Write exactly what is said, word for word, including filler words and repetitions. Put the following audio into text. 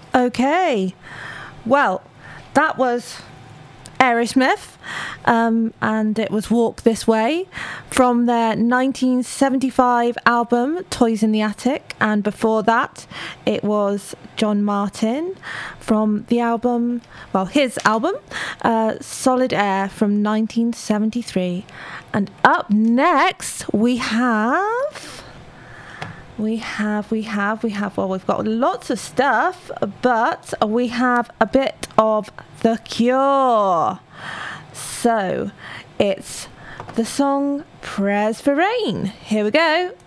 Okay. Well, that was Aerosmith, um, and it was Walk This Way from their nineteen seventy-five album Toys in the Attic, and before that it was John Martin from the album, well, his album, uh, Solid Air from nineteen seventy-three. And up next we have... We have, we have, we have, well, we've got lots of stuff, but we have a bit of The Cure. So, it's the song Prayers for Rain. Here we go.